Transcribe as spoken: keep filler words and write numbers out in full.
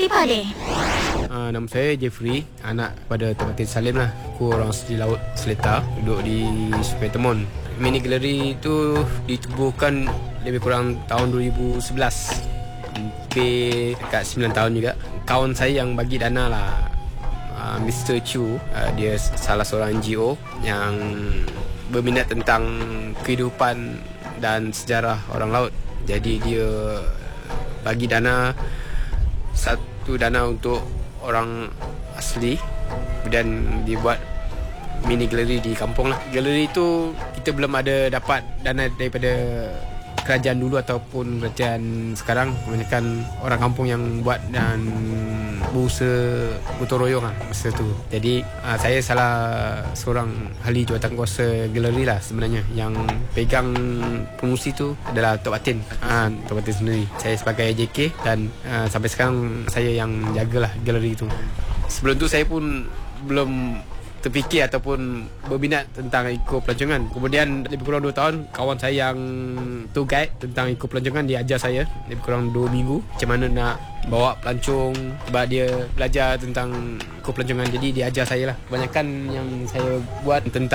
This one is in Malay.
Siapa dia? Uh, nama saya Jeffrey, anak pada Tok Matin Salim lah. Aku orang asli Laut Seletar, duduk di Sungai Temon. Mini Gallery tu ditubuhkan lebih kurang tahun dua ribu sebelas, hampir dekat sembilan tahun juga. Kawan saya yang bagi dana lah, uh, mister Chu. uh, Dia salah seorang N G O yang berminat tentang kehidupan dan sejarah orang laut. Jadi dia bagi dana, satu dana untuk orang asli, dan dibuat mini galeri di kampung lah. Galeri tu kita belum ada dapat dana daripada kerajaan dulu ataupun kerajaan sekarang. Kebanyakan orang kampung yang buat dan berusaha gotong royong lah masa tu. Jadi uh, saya salah seorang ahli jawatankuasa galeri lah sebenarnya. Yang pegang promosi tu adalah Tok Matin, uh, Tok Matin sendiri. Saya sebagai J K, dan uh, sampai sekarang saya yang jagalah galeri tu. Sebelum tu saya pun belum terfikir ataupun berminat tentang eco pelancongan. Kemudian lebih kurang dua tahun, kawan saya yang tour guide tentang eco pelancongan, dia ajar saya lebih kurang dua minggu macam mana nak bawa pelancong. Sebab dia belajar tentang eco pelancongan, jadi dia ajar saya lah. Kebanyakan yang saya buat tentang